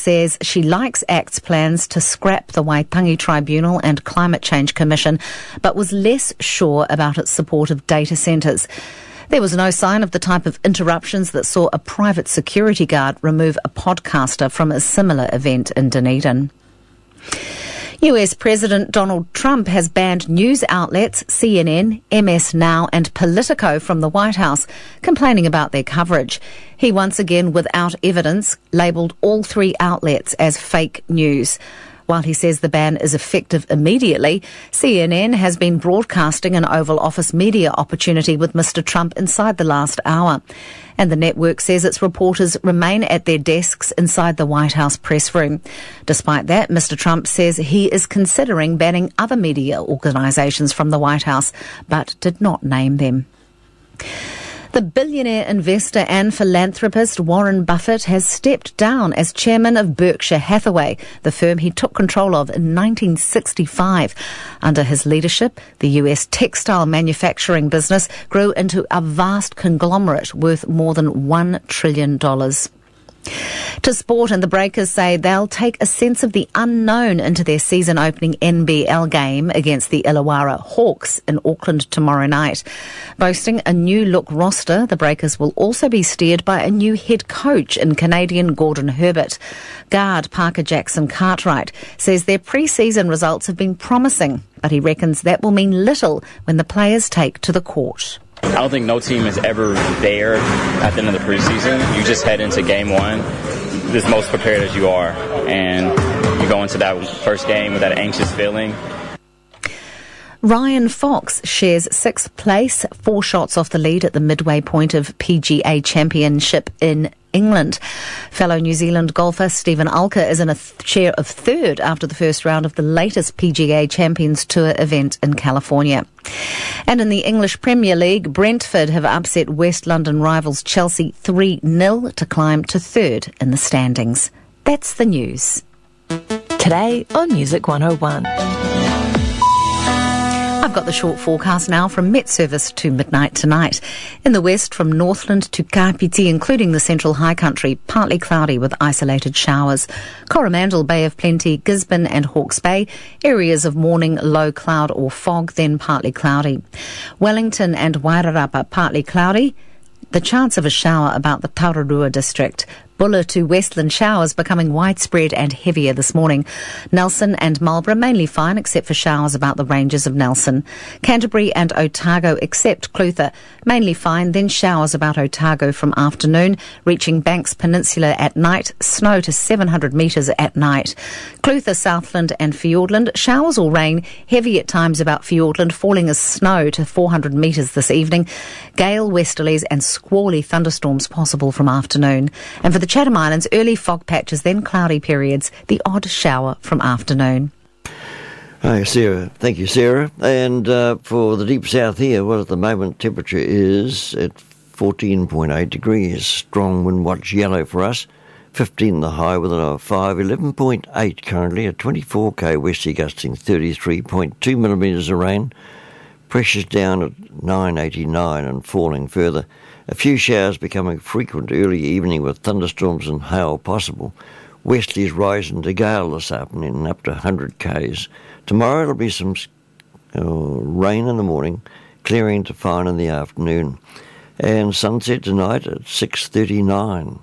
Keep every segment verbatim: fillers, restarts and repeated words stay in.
says she likes ACT's plans to scrap the Waitangi Tribunal and Climate Change Commission, but was less sure about its support of data centres. There was no sign of the type of interruptions that saw a private security guard remove a podcaster from a similar event in Dunedin. U S President Donald Trump has banned news outlets C N N, M S Now and Politico from the White House, complaining about their coverage. He once again, without evidence, labelled all three outlets as fake news. While he says the ban is effective immediately, C N N has been broadcasting an Oval Office media opportunity with Mister Trump inside the last hour. And the network says its reporters remain at their desks inside the White House press room. Despite that, Mister Trump says he is considering banning other media organisations from the White House, but did not name them. The billionaire investor and philanthropist Warren Buffett has stepped down as chairman of Berkshire Hathaway, the firm he took control of in nineteen sixty-five. Under his leadership, the U S textile manufacturing business grew into a vast conglomerate worth more than one trillion dollars. To sport, and the Breakers say they'll take a sense of the unknown into their season-opening N B L game against the Illawarra Hawks in Auckland tomorrow night. Boasting a new-look roster, the Breakers will also be steered by a new head coach in Canadian Gordon Herbert. Guard Parker Jackson Cartwright says their pre-season results have been promising, but he reckons that will mean little when the players take to the court. I don't think no team is ever there at the end of the preseason. You just head into game one as most prepared as you are, and you go into that first game with that anxious feeling. Ryan Fox shares sixth place, four shots off the lead at the midway point of P G A Championship in England. Fellow New Zealand golfer Stephen Alker is in a th- share of third after the first round of the latest P G A Champions Tour event in California. And in the English Premier League, Brentford have upset West London rivals Chelsea three nil to climb to third in the standings. That's the news. Today on Music one oh one. I've got the short forecast now from Met Service to midnight tonight. In the west, from Northland to Kapiti, including the central high country, partly cloudy with isolated showers. Coromandel, Bay of Plenty, Gisborne and Hawke's Bay, areas of morning low cloud or fog, then partly cloudy. Wellington and Wairarapa, partly cloudy. The chance of a shower about the Tararua district. Buller to Westland showers becoming widespread and heavier this morning. Nelson and Marlborough mainly fine except for showers about the ranges of Nelson. Canterbury and Otago except Clutha mainly fine, then showers about Otago from afternoon, reaching Banks Peninsula at night, snow to seven hundred metres at night. Clutha, Southland and Fiordland, showers or rain, heavy at times about Fiordland, falling as snow to four hundred metres this evening. Gale westerlies and squally thunderstorms possible from afternoon. And for the Chatham Islands, early fog patches, then cloudy periods, the odd shower from afternoon. Hi, Sarah. Thank you, Sarah. And uh, for the deep south here, well, at the moment, temperature is at fourteen point eight degrees. Strong wind watch yellow for us. fifteen the high with a five. eleven point eight currently at twenty-four k westerly gusting thirty-three point two millimetres of rain. Pressure's down at nine eighty-nine and falling further. A few showers becoming frequent early evening with thunderstorms and hail possible. Westerlies rising to gale this afternoon up to one hundred k's. Tomorrow it'll be some uh, rain in the morning, clearing to fine in the afternoon. And sunset tonight at six thirty-nine.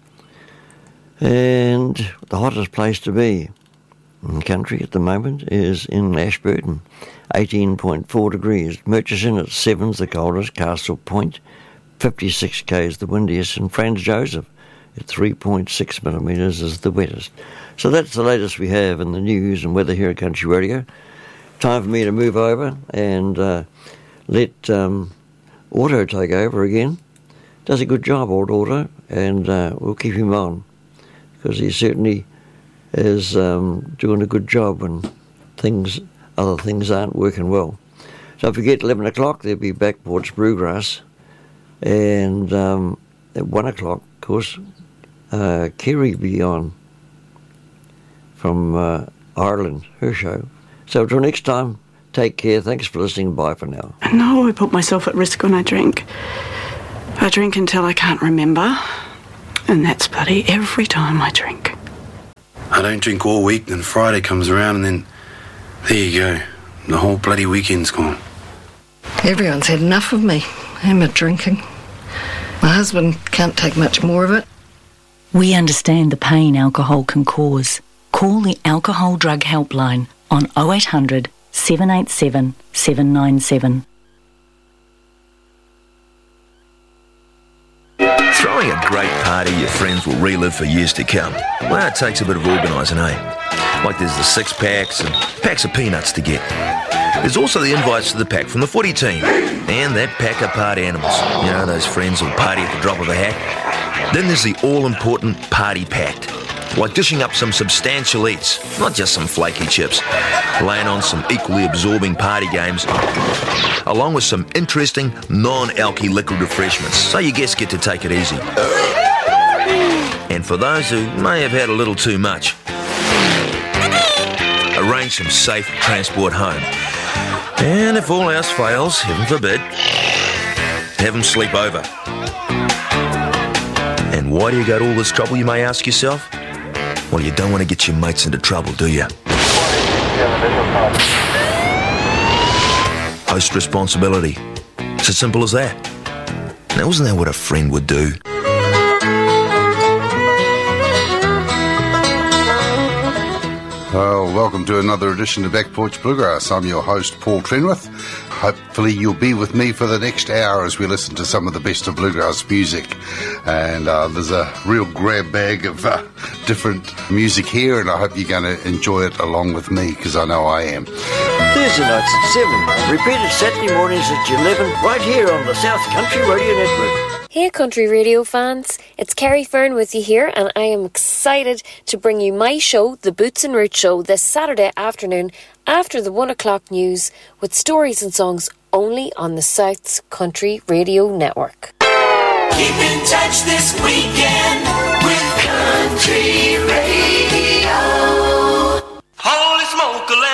And the hottest place to be in the country at the moment is in Ashburton, eighteen point four degrees. Murchison at seven's the coldest, Castle Point, fifty-six k's the windiest, and Franz Joseph at three point six millimetres is the wettest. So that's the latest we have in the news and weather here at Country Radio. Time for me to move over and uh, let um, Auto take over again. Does a good job, old Auto, and uh, we'll keep him on because he certainly is um, doing a good job when things, other things aren't working well. Don't forget, eleven o'clock, there'll be Backports Brewgrass. And um, at one o'clock, of course, uh, Kerry will be on from uh, Ireland, her show. So until next time, take care. Thanks for listening. Bye for now. I know I put myself at risk when I drink. I drink until I can't remember. And that's bloody every time I drink. I don't drink all week, then Friday comes around and then there you go. The whole bloody weekend's gone. Everyone's had enough of me and my drinking. My husband can't take much more of it. We understand the pain alcohol can cause. Call the Alcohol Drug Helpline on oh eight hundred, seven eight seven, seven nine seven. Throwing a great party your friends will relive for years to come. Well, it takes a bit of organising, eh? Like there's the six packs and packs of peanuts to get. There's also the invites to the pack from the footy team and that pack of party animals. You know, those friends who'll party at the drop of a hat. Then there's the all-important party pact. Like dishing up some substantial eats, not just some flaky chips. Laying on some equally absorbing party games, along with some interesting non-alky liquid refreshments, so your guests get to take it easy. And for those who may have had a little too much, arrange some safe transport home. And if all else fails, heaven forbid, have them sleep over. And why do you go to all this trouble, you may ask yourself? Well, you don't want to get your mates into trouble, do you? Host responsibility. It's as simple as that. Now, isn't that what a friend would do? Well, welcome to another edition of Back Porch Bluegrass. I'm your host, Paul Trenwith. Hopefully you'll be with me for the next hour as we listen to some of the best of bluegrass music. And uh, there's a real grab bag of uh, different music here, and I hope you're going to enjoy it along with me, because I know I am. Thursday nights at seven, repeated Saturday mornings at eleven, right here on the South Country Radio Network. Hey Country Radio fans, it's Kerry Fern with you here, and I am excited to bring you my show, The Boots and Roots Show, this Saturday afternoon after the one o'clock news, with stories and songs only on the South's Country Radio Network. Keep in touch this weekend with